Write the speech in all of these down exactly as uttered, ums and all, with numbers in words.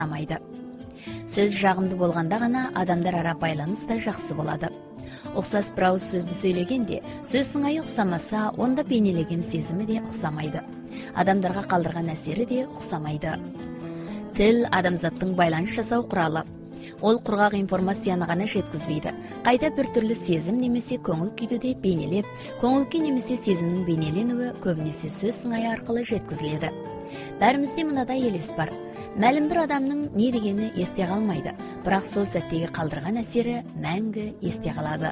ұқсамайды. Сөз жағымды болғанда ғана адамдар ара байланыс та жақсы болады. Ұқсас бір ауыз сөзді сөйлегенде, сөз сыңайы ұқсамаса, онда бейнелеген сезімі де ұқсамайды. Адамдарға қалдырған әсері де ұқсамайды. Тіл адамзаттың байланыс жасау құралы. Ол құрғақ информацияны ғана жеткізбейді. Қайта бір түрлі сезім немесе көңіл күйді де бейнелеп, көңіл күй немесе сезімнің бейнеленуі көбінесе сөз сыңайы арқылы жеткізіледі. Бәрімізде мынадай елес бар. Мәлім бір адамның не дегені есте қалмайды, бірақ сол сәттегі қалдырған әсері мәңгі есте қалады.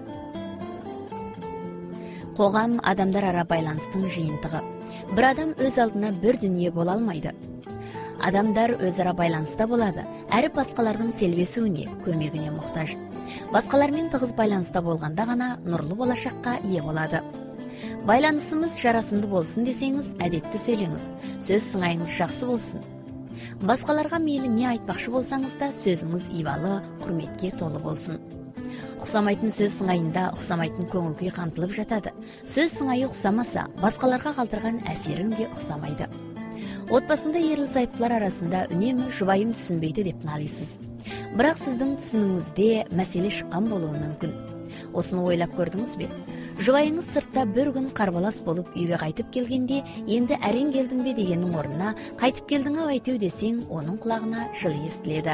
Қоғам адамдар ара байланыстың жиынтығы. Бір адам өз алдына бір дүние бола алмайды. Адамдар өзара байланыста болады, әрі басқалардың селбесуіне, көмегіне мұқтаж. Басқалармен тығыз байланыста болғанда ғана нұрлы болашаққа ие болады. Байланысымыз жарасымды болсын десеңіз, әдетті сөйлеңіз, сөз сыңайыңыз жақсы болсын. Басқаларға мейлі не айтпақшы болсаңыз да, сөзіңіз ибалы, құрметке толы болсын. Ұқсамайтын сөз сыңайында ұқсамайтын көңіл күй қамтылып жатады. Сөз сыңайы ұқсамаса, басқаларға қалдырған әсерің де ұқсамайды. Отбасында ерлі-зайыптылар арасында үнемі жұбайым түсінбейді деп налисыз. Бірақ сіздің түсінігіңізде мәселе шыққан болуы мүмкін. Осыны ойлап көрдіңіз бе? Жұбайыңыз сыртта бір күн қарбалас болып үйге қайтып келгенде, енді әрең келдің бе дегеннің орнына, қайтып келдің ау әйтеу десең, оның құлағына жылы естіледі.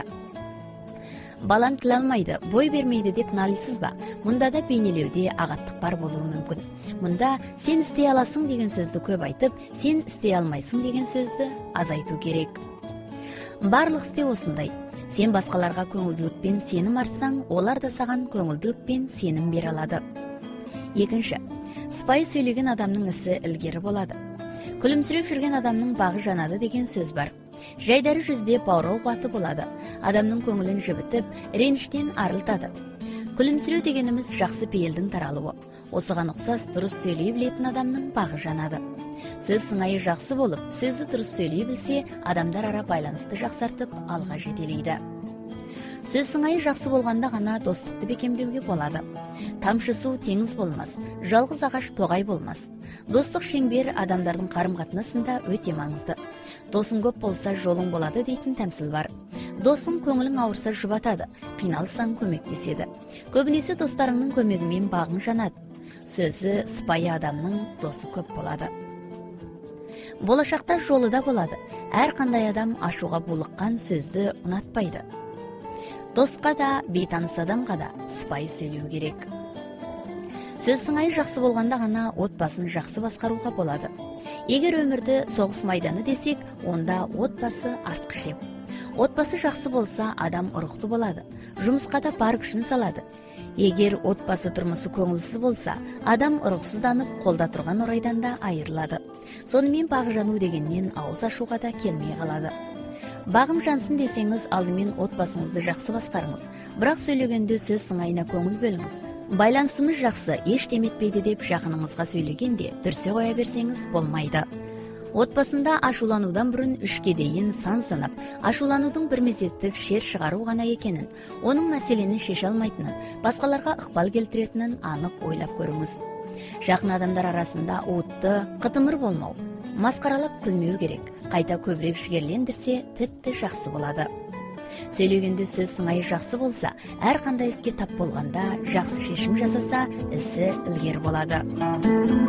Балам тіл алмайды, бой бермейді деп налисыз ба? Мұнда да бейнелеуде ағаттық бар болуы мүмкін. Мұнда сен істей аласың деген сөзді көп айтып, сен істей алмайсың деген сөзді азайту керек. Барлық істе осындай. Сен басқаларға көңілділікпен сенім артсаң, олар да саған көңілділікпен сенім бере алады. Екінші, сыпайы сөйлеген адамның ісі ілгері болады. Күлімсіреп жүрген адамның бағы жанады деген сөз бар. Жайдары жүзде баурау қуаты болады. Адамның көңілін жібітіп, реніштен арылтады. Күлімсіреу дегеніміз жақсы пейілдің таралуы. Осыған ұқсас дұрыс сөйлей білетін адамның бағы жанады. Сөз сыңайы жақсы болып, сөзді дұрыс сөйлей білсе, адамдар ара байланысты жақсартып, алға жетелейді. Сөз сыңайы жақсы болғанда ғана достықты бекемдеуге болады. Тамшы су теңіз болмас, жалғыз ағаш тоғай болмас. Достық шеңбер адамдардың қарым-қатынасында өте маңызды. Досың көп болса жолың болады дейтін тәмсіл бар. Досың көңілің ауырса жұбатады, қиналсаң көмектеседі. Көбінесе достарыңның көмегімен бағың жанады. Сөзі сыпайы адамның досы көп болады. Болашақта жолы да болады. Әрқандай адам ашуға булыққан сөзді ұнатпайды. Досқа да, бейтаныс адамға да сыпайы сөйлеу керек. Сөз сыңайы жақсы болғанда ғана отбасын жақсы басқаруға болады. Егер өмірді соғыс майданы десек, онда отбасы артқы шеп. Отбасы жақсы болса, адам ұрықты болады. Жұмысқа да бар күшін салады. Егер отбасы тұрмысы көңілсіз болса, адам ұрықсызданып, қолда тұрған орайдан да айырылады. Сонымен бағы жану дегеннен ауыз ашуға да келмей қалады. Бағым жансын десеңіз, алдымен отбасыңызды жақсы басқарыңыз. Бірақ сөйлегенде сөз сыңайына көңіл бөліңіз. Байланысымыз жақсы, еш деметпейді деп жақыныңызға сөйлегенде дүрсе қоя берсеңіз болмайды. Отбасында ашуланудан бұрын үшке дейін сан санап, ашуланудың бір мезеттік шер шығару ғана екенін, оның мәселені шеше алмайтынын, басқаларға ықпал келтіретінін анық ойлап көріңіз. Жақын адамдар арасында уытты, қытымыр болмау, масқаралап күлмеу керек. Қайта көбірек жігерлендірсе, тіпті жақсы болады. Сөйлегенде сөз сыңайы жақсы болса, әрқандай іске тап болғанда жақсы шешім жасаса, ісі ілгері болады.